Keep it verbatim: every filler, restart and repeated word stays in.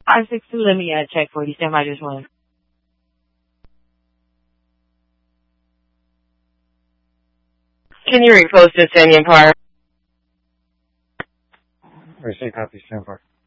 five six two, let me uh, check for you. Stand by just one. Can you repost this Indian Park? Receive copy, stand by.